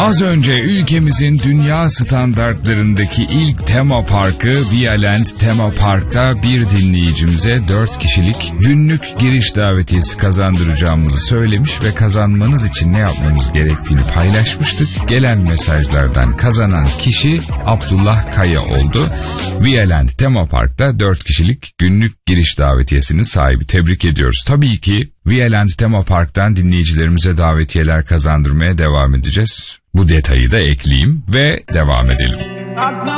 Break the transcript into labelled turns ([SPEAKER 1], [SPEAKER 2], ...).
[SPEAKER 1] Az önce ülkemizin dünya standartlarındaki ilk tema parkı Vialand Tema Park'ta bir dinleyicimize 4 kişilik günlük giriş davetiyesi kazandıracağımızı söylemiş ve kazanmanız için ne yapmanız gerektiğini paylaşmıştık. Gelen mesajlardan kazanan kişi Abdullah Kaya oldu. Vialand Tema Park'ta 4 kişilik günlük giriş davetiyesinin sahibi. Tebrik ediyoruz. Tabii ki Vialand Tema Park'tan dinleyicilerimize davetiyeler kazandırmaya devam edeceğiz. Bu detayı da ekleyeyim ve devam edelim.